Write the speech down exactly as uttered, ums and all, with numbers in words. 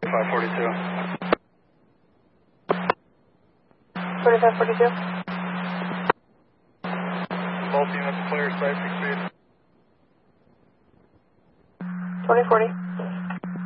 five forty-two. forty-five forty-two. Both units clear, site six feet. twenty forty.